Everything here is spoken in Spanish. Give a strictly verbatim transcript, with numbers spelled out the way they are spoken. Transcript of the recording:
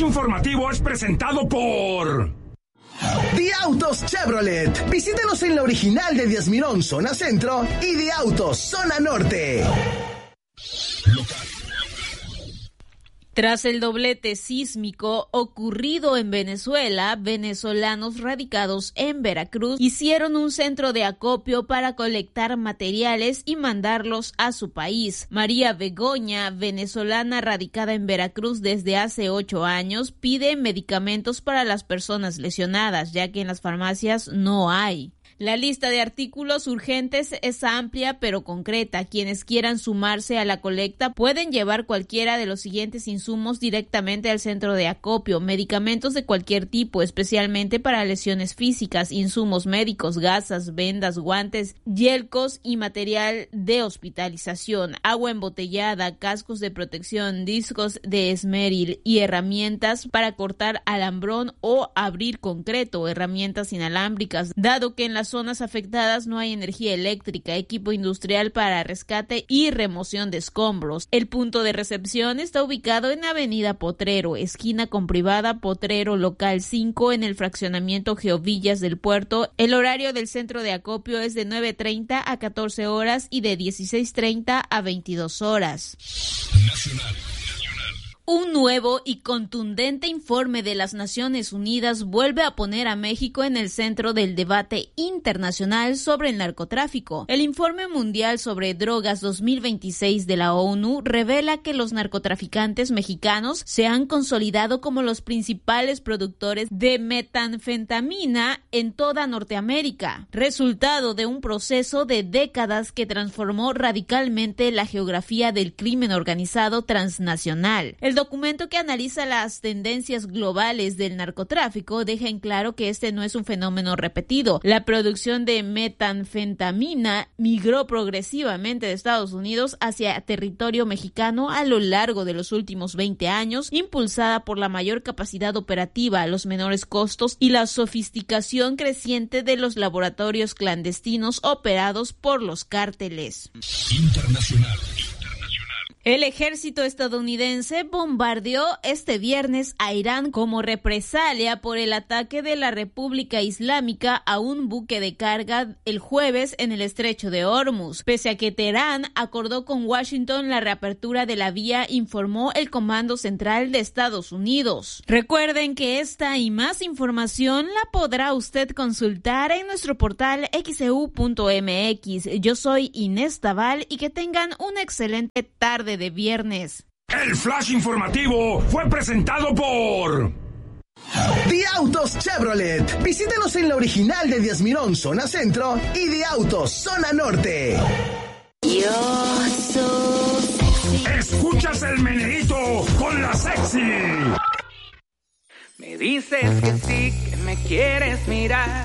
informativo es presentado por The Autos Chevrolet. Visítanos en la original de Díaz Mirón, zona centro, y The Autos, zona norte. Tras el doblete sísmico ocurrido en Venezuela, venezolanos radicados en Veracruz hicieron un centro de acopio para colectar materiales y mandarlos a su país. María Begoña, venezolana radicada en Veracruz desde hace ocho años, pide medicamentos para las personas lesionadas, ya que en las farmacias no hay. La lista de artículos urgentes es amplia pero concreta. Quienes quieran sumarse a la colecta pueden llevar cualquiera de los siguientes insumos directamente al centro de acopio: medicamentos de cualquier tipo, especialmente para lesiones físicas, insumos médicos, gasas, vendas, guantes, yelcos y material de hospitalización, agua embotellada, cascos de protección, discos de esmeril y herramientas para cortar alambrón o abrir concreto, herramientas inalámbricas, dado que en las zonas afectadas no hay energía eléctrica, equipo industrial para rescate y remoción de escombros. El punto de recepción está ubicado en Avenida Potrero, esquina con Privada Potrero, local cinco, en el fraccionamiento Geovillas del Puerto. El horario del centro de acopio es de nueve treinta a catorce horas y de dieciséis treinta a veintidós horas. Nacional. Un nuevo y contundente informe de las Naciones Unidas vuelve a poner a México en el centro del debate internacional sobre el narcotráfico. El Informe Mundial sobre Drogas dos mil veintiséis de la ONU revela que los narcotraficantes mexicanos se han consolidado como los principales productores de metanfetamina en toda Norteamérica, resultado de un proceso de décadas que transformó radicalmente la geografía del crimen organizado transnacional. El documento, que analiza las tendencias globales del narcotráfico, deja en claro que este no es un fenómeno repetido. La producción de metanfetamina migró progresivamente de Estados Unidos hacia territorio mexicano a lo largo de los últimos veinte años, impulsada por la mayor capacidad operativa, los menores costos y la sofisticación creciente de los laboratorios clandestinos operados por los cárteles. Internacional. El ejército estadounidense bombardeó este viernes a Irán como represalia por el ataque de la República Islámica a un buque de carga el jueves en el estrecho de Hormuz. Pese a que Teherán acordó con Washington la reapertura de la vía, informó el Comando Central de Estados Unidos. Recuerden que esta y más información la podrá usted consultar en nuestro portal x e u punto m x. Yo soy Inés Tabal y que tengan una excelente tarde de viernes. El flash informativo fue presentado por The Autos Chevrolet. Visítanos en la original de Díaz Mirón, zona centro, y The Autos, zona norte. Yo soy sexy. Escuchas el meneíto con la sexy. Me dices que sí, que me quieres mirar.